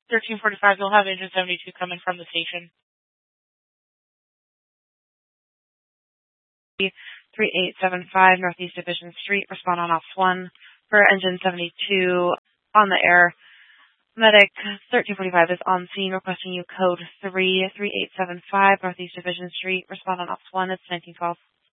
1345, you'll have engine 72 coming from the station. 3875 Northeast Division Street, respond on ops 1 for engine 72 on the air. Medic 1345 is on scene requesting you code 33875 Northeast Division Street, respond on ops 1, it's 1912.